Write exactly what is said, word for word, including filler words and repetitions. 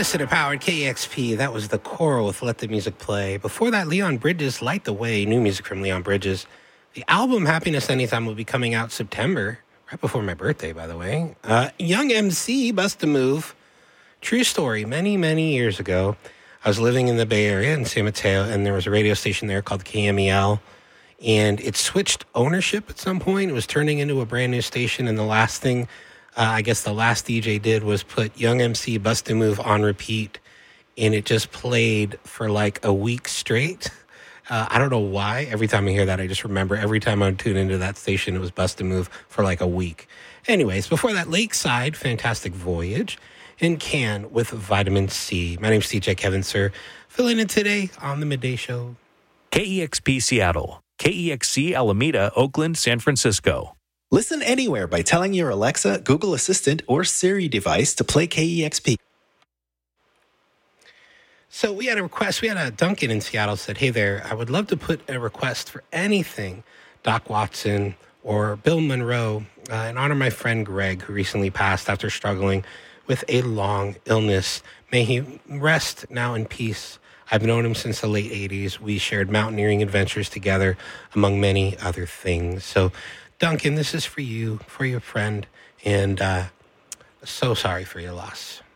Listener powered K E X P. That was the choral with Let the Music Play. Before that, Leon Bridges, Light the Way, new music from Leon Bridges. The album Happiness Anytime will be coming out September, right before my birthday, by the way. Uh, Young M C, Bust a Move. True story. Many, many years ago, I was living in the Bay Area in San Mateo, and there was a radio station there called K M E L, and it switched ownership at some point. It was turning into a brand new station, and the last thing, uh, I guess the last D J did was put Young M C, Bust a Move on repeat, and it just played for like a week straight. Uh, I don't know why. Every time I hear that, I just remember every time I would tune into that station, it was Bust a Move for like a week. Anyways, before that, Lakeside, Fantastic Voyage, and Can with Vitamin C. My name's D J Kevin Sir, filling in today on the Midday Show. K E X P Seattle, K E X C Alameda, Oakland, San Francisco. Listen anywhere by telling your Alexa, Google Assistant, or Siri device to play K E X P. So we had a request. We had a Duncan in Seattle said, hey there, I would love to put a request for anything, Doc Watson or Bill Monroe, uh, in honor of my friend Greg, who recently passed after struggling with a long illness. May he rest now in peace. I've known him since the late eighties. We shared mountaineering adventures together, among many other things. So, Duncan, this is for you, for your friend, and uh, so sorry for your loss.